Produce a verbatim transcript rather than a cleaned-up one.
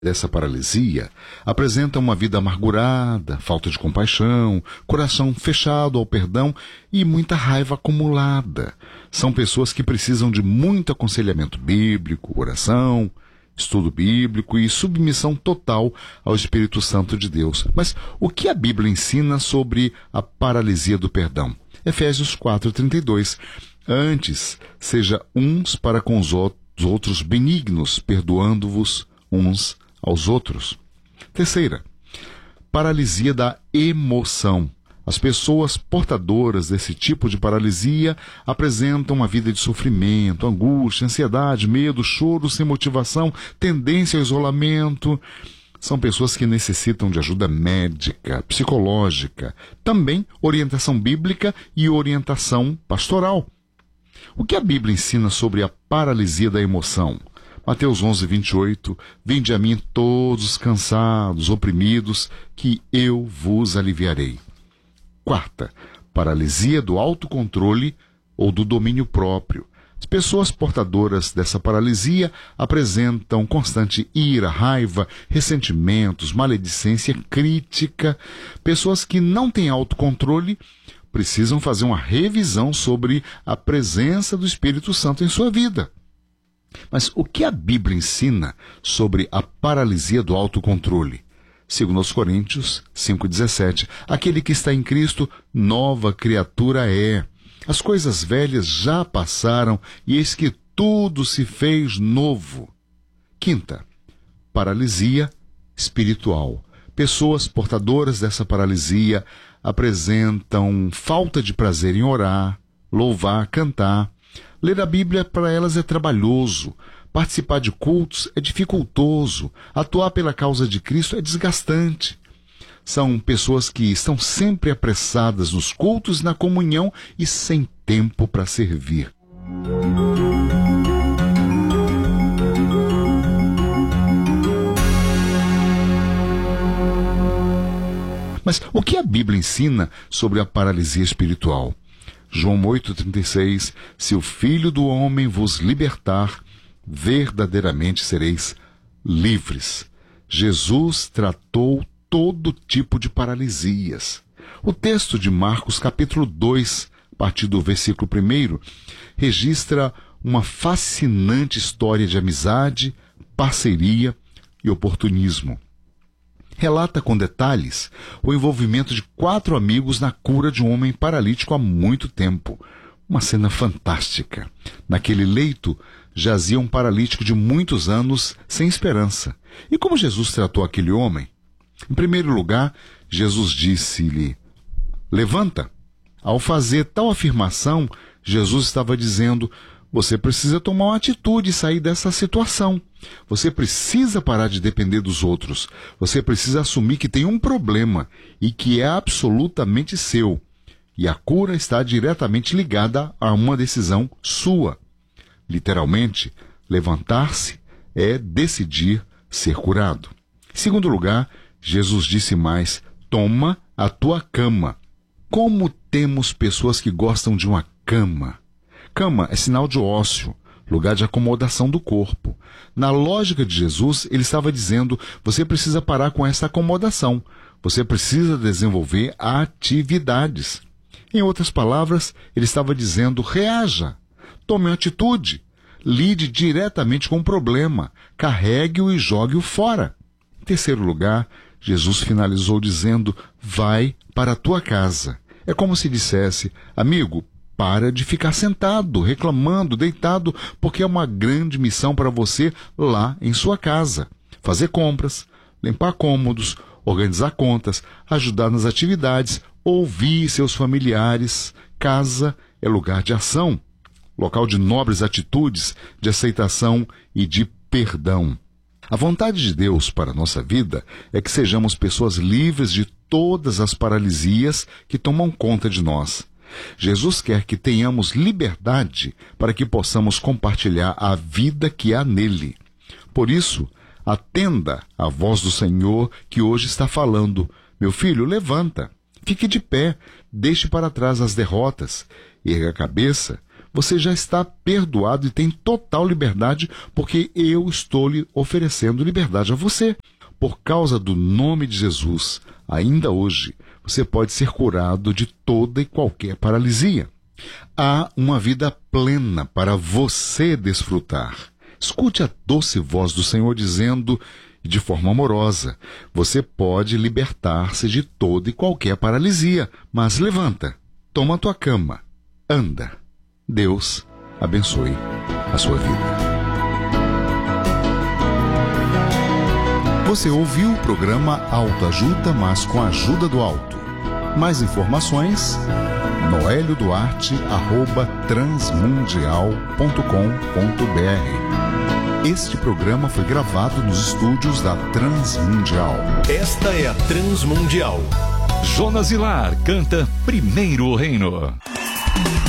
dessa paralisia apresentam uma vida amargurada, falta de compaixão, coração fechado ao perdão e muita raiva acumulada. São pessoas que precisam de muito aconselhamento bíblico, oração, estudo bíblico e submissão total ao Espírito Santo de Deus. Mas o que a Bíblia ensina sobre a paralisia do perdão? Efésios quatro, trinta e dois. Antes, seja uns para com os outros benignos, perdoando-vos uns aos outros. Terceira, paralisia da emoção. As pessoas portadoras desse tipo de paralisia apresentam uma vida de sofrimento, angústia, ansiedade, medo, choro sem motivação, tendência ao isolamento. São pessoas que necessitam de ajuda médica, psicológica, também orientação bíblica e orientação pastoral. O que a Bíblia ensina sobre a paralisia da emoção? Mateus onze, vinte e oito, vinde a mim todos os cansados, oprimidos, que eu vos aliviarei. Quarta, paralisia do autocontrole ou do domínio próprio. As pessoas portadoras dessa paralisia apresentam constante ira, raiva, ressentimentos, maledicência, crítica. Pessoas que não têm autocontrole precisam fazer uma revisão sobre a presença do Espírito Santo em sua vida. Mas o que a Bíblia ensina sobre a paralisia do autocontrole? Segundo aos Coríntios cinco, dezessete, aquele que está em Cristo, nova criatura é. As coisas velhas já passaram e eis que tudo se fez novo. Quinta, paralisia espiritual. Pessoas portadoras dessa paralisia apresentam falta de prazer em orar, louvar, cantar. Ler a Bíblia para elas é trabalhoso, participar de cultos é dificultoso, atuar pela causa de Cristo é desgastante. São pessoas que estão sempre apressadas nos cultos e na comunhão e sem tempo para servir. Mas o que a Bíblia ensina sobre a paralisia espiritual? João oito, trinta e seis, se o Filho do Homem vos libertar, verdadeiramente sereis livres. Jesus tratou todo tipo de paralisias. O texto de Marcos, capítulo dois, a partir do versículo primeiro, registra uma fascinante história de amizade, parceria e oportunismo. Relata com detalhes o envolvimento de quatro amigos na cura de um homem paralítico há muito tempo. Uma cena fantástica. Naquele leito jazia um paralítico de muitos anos sem esperança. E como Jesus tratou aquele homem? Em primeiro lugar, Jesus disse-lhe, levanta. Ao fazer tal afirmação, Jesus estava dizendo, você precisa tomar uma atitude e sair dessa situação. Você precisa parar de depender dos outros. Você precisa assumir que tem um problema e que é absolutamente seu. E a cura está diretamente ligada a uma decisão sua. Literalmente, levantar-se é decidir ser curado. Em segundo lugar, Jesus disse mais, toma a tua cama. Como temos pessoas que gostam de uma cama? Cama é sinal de ócio, lugar de acomodação do corpo. Na lógica de Jesus, ele estava dizendo, você precisa parar com essa acomodação. Você precisa desenvolver atividades. Em outras palavras, ele estava dizendo, reaja, tome uma atitude, lide diretamente com o problema, carregue-o e jogue-o fora. Em terceiro lugar, Jesus finalizou dizendo, vai para a tua casa. É como se dissesse, amigo, para de ficar sentado, reclamando, deitado, porque é uma grande missão para você lá em sua casa. Fazer compras, limpar cômodos, organizar contas, ajudar nas atividades, ouvir seus familiares. Casa é lugar de ação, local de nobres atitudes, de aceitação e de perdão. A vontade de Deus para a nossa vida é que sejamos pessoas livres de todas as paralisias que tomam conta de nós. Jesus quer que tenhamos liberdade para que possamos compartilhar a vida que há nele. Por isso, atenda à voz do Senhor que hoje está falando. Meu filho, levanta, fique de pé, deixe para trás as derrotas, erga a cabeça, você já está perdoado e tem total liberdade, porque eu estou lhe oferecendo liberdade a você. Por causa do nome de Jesus, ainda hoje, você pode ser curado de toda e qualquer paralisia. Há uma vida plena para você desfrutar. Escute a doce voz do Senhor dizendo, de forma amorosa, você pode libertar-se de toda e qualquer paralisia, mas levanta, toma a tua cama, anda. Deus abençoe a sua vida. Você ouviu o programa Autoajuda, mas com a ajuda do alto. Mais informações, noelio duarte arroba transmundial ponto com ponto br. Este programa foi gravado nos estúdios da Transmundial. Esta é a Transmundial. Jonas Hilar canta Primeiro o Reino.